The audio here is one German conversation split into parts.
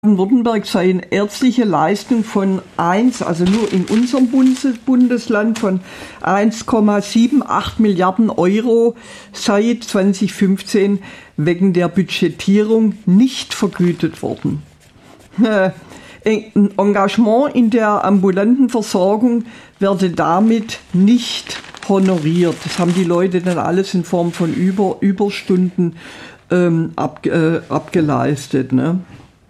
Baden-Württemberg seien ärztliche Leistungen von 1, also nur in unserem Bundesland von 1,78 Milliarden Euro seit 2015 wegen der Budgetierung nicht vergütet worden. Engagement in der ambulanten Versorgung werde damit nicht honoriert. Das haben die Leute dann alles in Form von Überstunden abgeleistet, ne?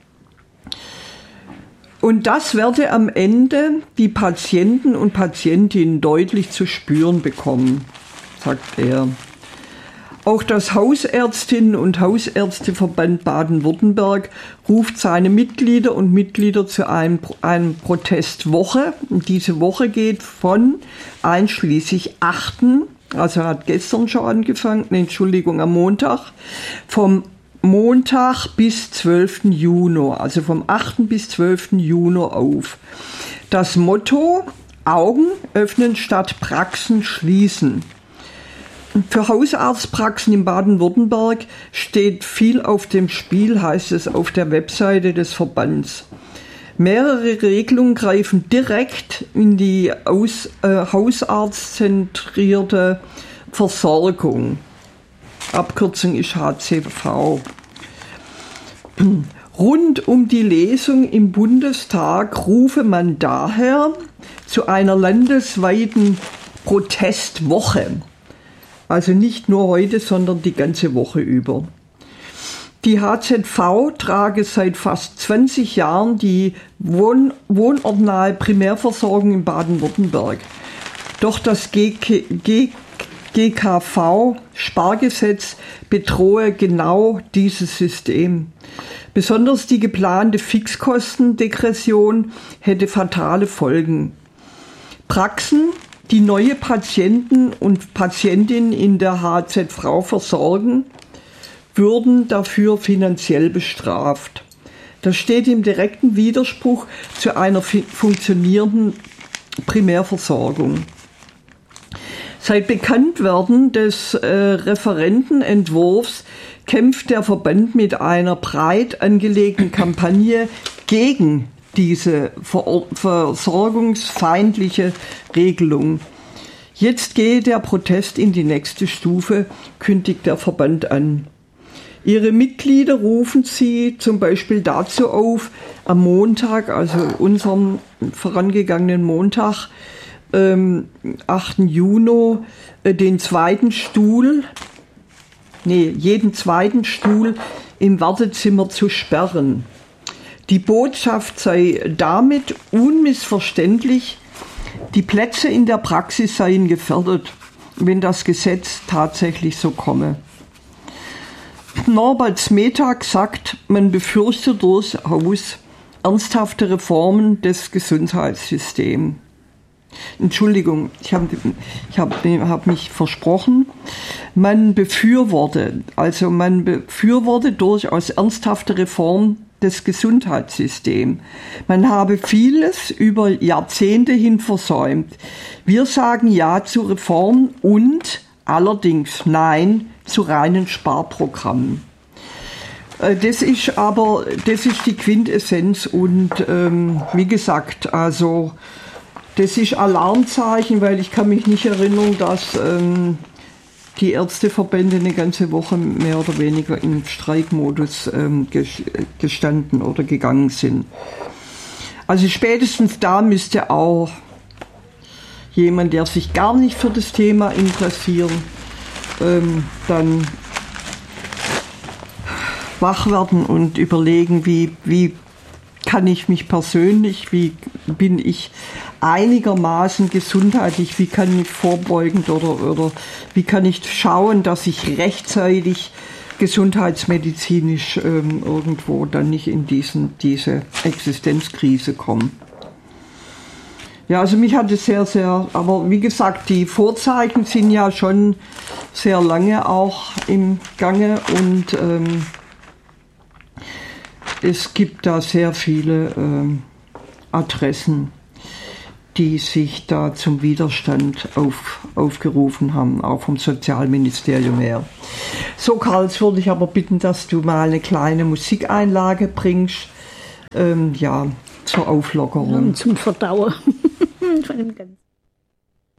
Und das werde am Ende die Patienten und Patientinnen deutlich zu spüren bekommen, sagt er. Auch das Hausärztinnen- und Hausärzteverband Baden-Württemberg ruft seine Mitglieder und Mitglieder zu einem Protestwoche. Und diese Woche geht von einschließlich 8., also hat gestern schon angefangen, am Montag, vom Montag bis 12. Juni, also vom 8. bis 12. Juni auf. Das Motto: Augen öffnen statt Praxen schließen. Für Hausarztpraxen in Baden-Württemberg steht viel auf dem Spiel, heißt es auf der Webseite des Verbands. Mehrere Regelungen greifen direkt in die hausarztzentrierte Versorgung. Abkürzung ist HCV. Rund um die Lesung im Bundestag rufe man daher zu einer landesweiten Protestwoche. Also nicht nur heute, sondern die ganze Woche über. Die HZV trage seit fast 20 Jahren die wohnortnahe Primärversorgung in Baden-Württemberg. Doch das GKV-Spargesetz bedrohe genau dieses System. Besonders die geplante Fixkostendegression hätte fatale Folgen. Praxen, die neue Patienten und Patientinnen in der HZV versorgen, würden dafür finanziell bestraft. Das steht im direkten Widerspruch zu einer funktionierenden Primärversorgung. Seit Bekanntwerden des Referentenentwurfs kämpft der Verband mit einer breit angelegten Kampagne gegen diese versorgungsfeindliche Regelung. Jetzt gehe der Protest in die nächste Stufe, kündigt der Verband an. Ihre Mitglieder rufen sie zum Beispiel dazu auf, am Montag, also unserem vorangegangenen Montag, 8. Juni, jeden zweiten Stuhl im Wartezimmer zu sperren. Die Botschaft sei damit unmissverständlich, die Plätze in der Praxis seien gefährdet, wenn das Gesetz tatsächlich so komme. Norbert Smetag sagt, man befürchte durchaus ernsthafte Reformen des Gesundheitssystems. Entschuldigung, ich hab mich versprochen. Man befürworte durchaus ernsthafte Reformen des Gesundheitssystems. Man habe vieles über Jahrzehnte hin versäumt. Wir sagen Ja zu Reformen und allerdings Nein zu reinen Sparprogrammen. Das ist die Quintessenz und wie gesagt, also das ist Alarmzeichen, weil ich kann mich nicht erinnern, dass die Ärzteverbände eine ganze Woche mehr oder weniger im Streikmodus gestanden oder gegangen sind. Also spätestens da müsste auch jemand, der sich gar nicht für das Thema interessiert, dann wach werden und überlegen, wie kann ich mich persönlich, wie bin ich einigermaßen gesundheitlich, wie kann ich vorbeugend oder wie kann ich schauen, dass ich rechtzeitig gesundheitsmedizinisch irgendwo dann nicht in diese Existenzkrise komme. Ja, also mich hat es aber wie gesagt, die Vorzeichen sind ja schon sehr lange auch im Gange und es gibt da sehr viele Adressen, die sich da zum Widerstand aufgerufen haben, auch vom Sozialministerium her. So, Karl, jetzt würde ich aber bitten, dass du mal eine kleine Musikeinlage bringst. ja, zur Auflockerung. Und zum Verdauen von dem Ganzen.